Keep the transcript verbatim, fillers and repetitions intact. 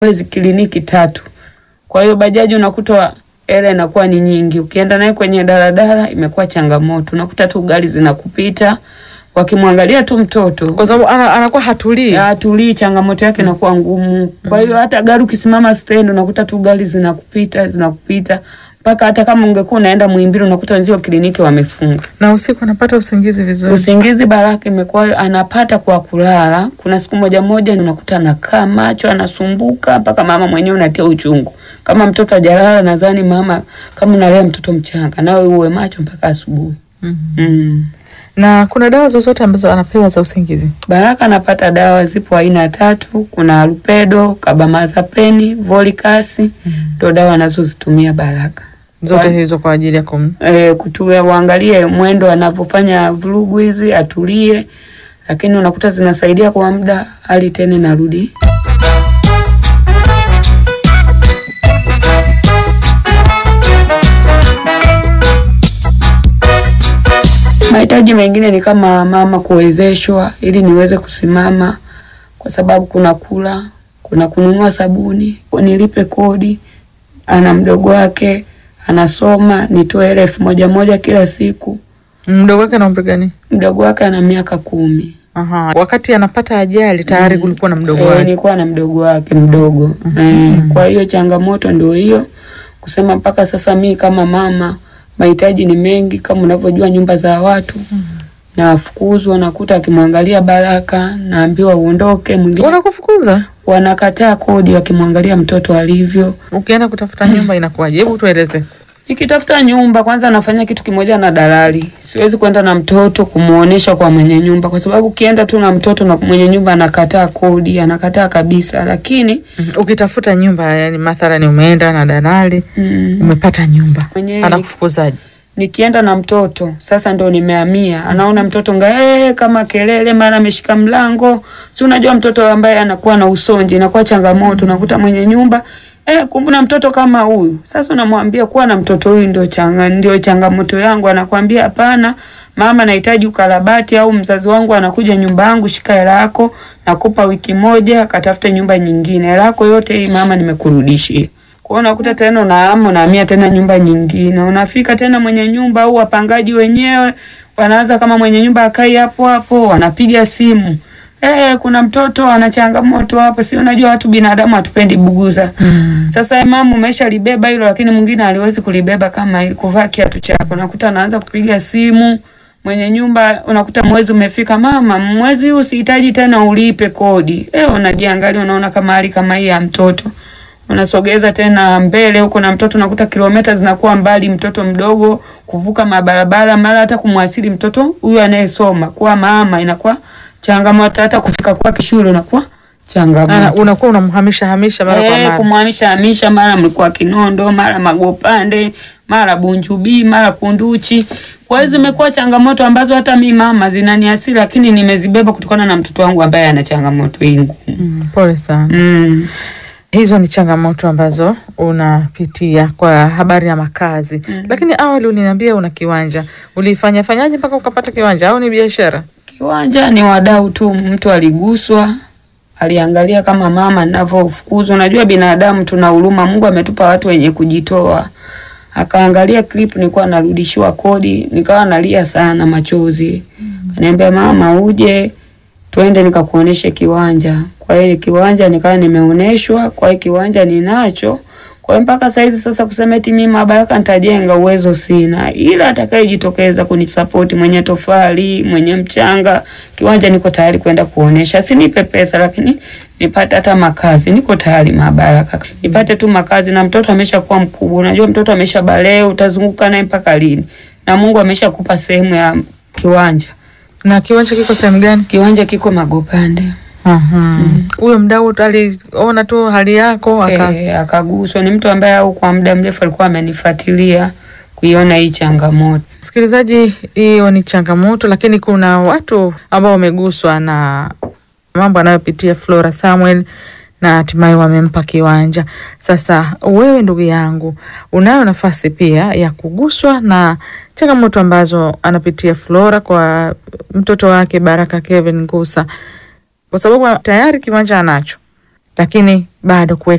mwezi kliniki tatu. Kwa hiyo bajaji unakuta hela inakuwa ni nyingi. Ukienda naye kwenye daladala imekuwa changamoto. Unakuta tu gari zinakupita wakimwangalia tu mtoto. Kwa sababu anakuwa hatulii. Hatulii, changamoto yake inakuwa ngumu. Kwa hiyo hata gari ukisimama stand unakuta tu gari zinakupita, zinakupita. Paka hata kama ungekuwa unaenda Muhimbili unakuta wenzio kliniki wamefunga. Na usiku anapata usingizi vizuri. Usingizi Baraka imekuwa anapata kwa kulala. Kuna siku moja moja unakuta anakaa macho, anasumbuka mpaka mama mwenyewe unatia uchungu. Kama mtoto hajalala nadhani mama kama unalea mtoto mchanga nawe uwe macho mpaka asubuhi. Mm. Mm. Na kuna dawa zozote ambazo anapewa za usingizi? Baraka anapata dawa zipo aina tatu, kuna Alupedo, Carbamazepine, Volicas, ndio mm. dawa anazozitumia Baraka. Zote kwa hizo kwa ajili ya kum eh kutulia uangalie mwendo anavyofanya vurugu hizi atulie, lakini unakuta zinasaidia kwa muda hali tena narudi. Mahitaji mengine ni kama mama kuwezeshwa ili niweze kusimama, kwa sababu kuna kula, kuna kununua sabuni, nilipe kodi, ana mdogo wake anasoma, nitoe elfu moja moja kila siku. Mdogo wake ana umri gani? Mdogo wake ana miaka kumi. Aha. Wakati anapata ajali tayari mm. kulikuwa na mdogo wake. Eh, nilikuwa na mdogo wake mdogo. Mm -hmm. Eh, kwa hiyo changamoto ndio hiyo. Kusema mpaka sasa mimi kama mama mahitaji ni mengi, kama unavyojua nyumba za watu. Mm -hmm. Na afukuzwa, nakuta akimwangalia Baraka, naambiwa uondoke, mwingine wanakufukuza. Wanakataa kodi akimwangalia mtoto alivyo. Ukienda kutafuta nyumba inakuwaje? Hebu tueleze. Nikitafuta nyumba kwanza nafanya kitu kimoja na dalali. Siwezi kwenda na mtoto kumuonesha kwa mwenye nyumba, kwa sababu ukienda tu na mtoto na mwenye nyumba anakataa kodi, anakataa kabisa. Lakini mm, ukitafuta nyumba, yani mathalan umeenda na dalali, mm, umepata nyumba, anakufukuzaje? Nikienda na mtoto sasa ndo nimehamia, anaona mtoto ngae kama kelele, mara ameshika mlango. Si unajua mtoto ambaye anakuwa na usonji inakuwa changamoto. Nakuta mwenye nyumba eh kumbuna mtoto kama huyu. Sasa unamwambia kuwa na mtoto huyu ndio changa ndio changamoto yangu, anakuambia hapana mama, nahitaji ukarabati, au mzazi wangu anakuja nyumba yangu, shika hela yako nakupa wiki moja katafute nyumba nyingine, hela yako yote hii mama nimekurudishia. Kwa unakuta tena unahamia unahamia tena nyumba nyingine. Unafika tena mwenye nyumba au wapangaji wenyewe wanaanza kama mwenye nyumba akai hapo hapo, wanapiga simu. Eh, kuna mtoto ana changamoto hapo. Si unajua watu binadamu hatupendi buguza. Mm. Sasa mama umesha libeba hilo, lakini mwingine aliwezi kulibeba kama ili kuvaa kiatu chako. Unakuta anaanza kupiga simu. Mwenye nyumba unakuta mwezi umefika, mama mwezi huu sihitaji tena ulipe kodi. Eh, unajiangalia unaona kama hali kama hii ya mtoto. Unasogeza tena mbele huko na mtoto unakuta kilomita zinakuwa mbali, mtoto mdogo kuvuka mabarabara, mara hata kumwasili mtoto huyu anayesoma kwa mama inakuwa changamoto, hata kufika kwa shule unakuwa changamoto. Ana unakuwa unamhamisha hamisha mara kwa mara. Eh, kumhamisha hamisha, mara mlikuwa Kinondo, mara Magopande, mara Bunjubi, mara Kunduchi. Kwa hiyo zimekuwa changamoto ambazo hata mimi mama zinaniasili, lakini nimezibeba kutokana na mtoto wangu ambaye ana changamoto hii ngumu. Mm, pole sana. Mm. Hizo ni changamoto ambazo unapitia kwa habari ya makazi. Mm. Lakini awali uliniambia una kiwanja. Ulifanya fanyaje mpaka ukapata kiwanja au ni biashara? Kiwanja ni wadau tu, mtu aliguswa, aliangalia kama mama ninavyofukuzwa. Unajua binadamu tuna huruma, Mungu ametupa watu wenye kujitoa. Akaangalia clip nilikuwa narudishiwa kodi, nikawa nalia sana machozi. Mm. Kaniambia mama uje twende nikakuoneshe kiwanja. Kwa hiyo kiwanja nikawa nimeoneshwa, kwa hiyo kiwanja ninacho. Kwa hiyo mpaka saizi sasa kusema eti mimi Baraka nitajenga uwezo sina. Ila atakayejitokeza kunisupport, mwenye tofali, mwenye mchanga, kiwanja niko tayari kwenda kuonesha. Sinipe pesa lakini nipate hata makazi. Niko tayari Baraka. Nipate tu makazi na mtoto ameshakuwa mkubwa. Unajua mtoto ameshabalea, utazunguka naye mpaka lini? Na Mungu ameshakupa sehemu ya kiwanja. Na kiwanja kiko sehemu gani? Kiwanja kiko Magopande. Aha. Huyo mm. mdau aliona tu hali yako aka e, akaguswa. Ni mtu ambaye au kwa muda mrefu alikuwa amenifuatilia kuiona hii changamoto. Msikilizaji, hiyo ni changamoto, lakini kuna watu ambao wameguswa na mambo anayopitia Flora Samuel na hatimaye wamempa kiwanja. Sasa wewe ndugu yangu unayo nafasi pia ya kuguswa na changamoto ambazo anapitia Flora kwa mtoto wake Baraka Kevin Ngusa, kwa sababu tayari kiwanja anacho. lakini bado kuweka